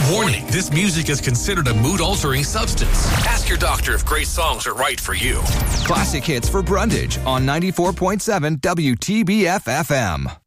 Warning, this music is considered a mood-altering substance. Ask your doctor if great songs are right for you. Classic hits for Brundage on 94.7 WTBF FM.